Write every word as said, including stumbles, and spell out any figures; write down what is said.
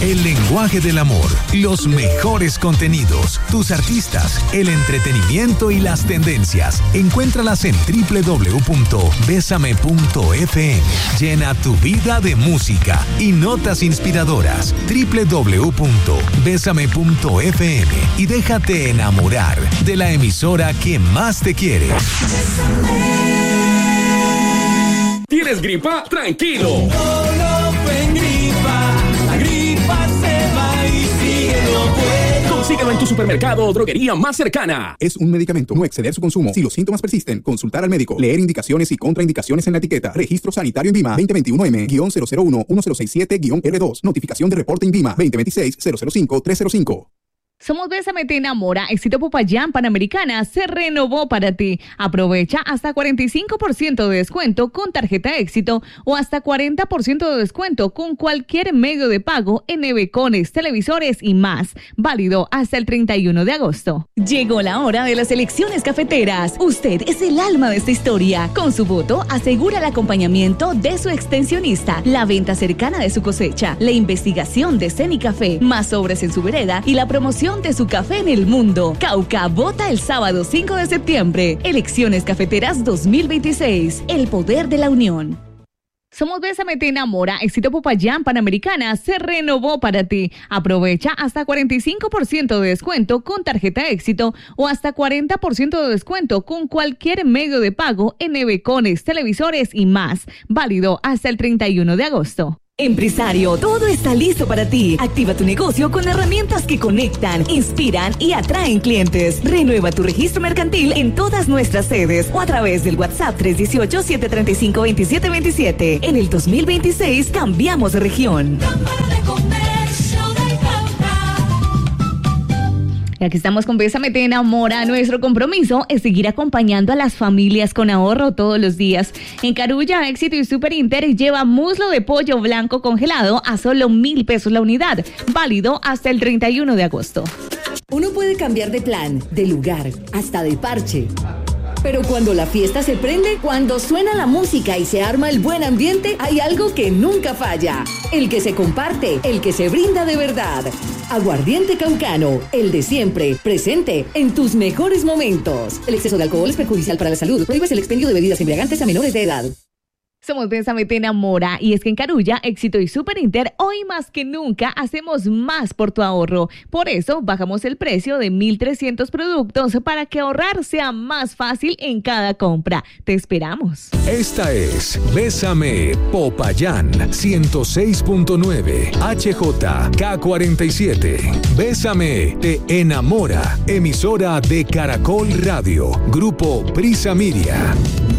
El lenguaje del amor, los mejores contenidos, tus artistas, el entretenimiento y las tendencias. Encuéntralas en doble u doble u doble u punto besame punto efe eme. Llena tu vida de música y notas inspiradoras. doble u doble u doble u punto besame punto efe eme y déjate enamorar de la emisora que más te quiere. ¿Tienes gripa? ¡Tranquilo! Solo fue gripa, la gripa se va y síguelo pues. Consíguelo en tu supermercado o droguería más cercana. Es un medicamento, no exceder su consumo. Si los síntomas persisten, consultar al médico. Leer indicaciones y contraindicaciones en la etiqueta. Registro sanitario INVIMA veinte veintiuno eme cero cero uno uno cero seis siete erre dos. Notificación de reporte INVIMA veinte veintiséis cero cero cinco tres cero cinco. Somos Bésame te enamora. Éxito Popayán Panamericana se renovó para ti. Aprovecha hasta cuarenta y cinco por ciento de descuento con tarjeta Éxito o hasta cuarenta por ciento de descuento con cualquier medio de pago en nevecones, televisores y más. Válido hasta el treinta y uno de agosto. Llegó la hora de las elecciones cafeteras. Usted es el alma de esta historia. Con su voto asegura el acompañamiento de su extensionista, la venta cercana de su cosecha, la investigación de Cenicafé, más obras en su vereda y la promoción de su café en el mundo. Cauca vota el sábado cinco de septiembre. Elecciones Cafeteras dos mil veintiséis. El poder de la unión. Somos Bésame te enamora. Éxito Popayán Panamericana se renovó para ti. Aprovecha hasta cuarenta y cinco por ciento de descuento con tarjeta Éxito o hasta cuarenta por ciento de descuento con cualquier medio de pago en nevecones, televisores y más. Válido hasta el treinta y uno de agosto. Empresario, todo está listo para ti. Activa tu negocio con herramientas que conectan, inspiran y atraen clientes. Renueva tu registro mercantil en todas nuestras sedes o a través del WhatsApp tres uno ocho, siete tres cinco, dos siete dos siete. En el dos mil veintiséis cambiamos de región. Y aquí estamos con Bésame te enamora. Nuestro compromiso es seguir acompañando a las familias con ahorro todos los días. En Carulla, Éxito y Super Inter lleva muslo de pollo blanco congelado a solo mil pesos la unidad. Válido hasta el treinta y uno de agosto. Uno puede cambiar de plan, de lugar, hasta de parche. Pero cuando la fiesta se prende, cuando suena la música y se arma el buen ambiente, hay algo que nunca falla. El que se comparte, el que se brinda de verdad. Aguardiente Caucano, el de siempre, presente en tus mejores momentos. El exceso de alcohol es perjudicial para la salud. Prohíbes el expendio de bebidas embriagantes a menores de edad. Somos Bésame te enamora y es que en Carulla, Éxito y Super Inter hoy más que nunca hacemos más por tu ahorro. Por eso bajamos el precio de mil trescientos productos para que ahorrar sea más fácil en cada compra. Te esperamos. Esta es Bésame Popayán ciento seis punto nueve H J K cuarenta y siete. Bésame te enamora. Emisora de Caracol Radio. Grupo Prisa Miria.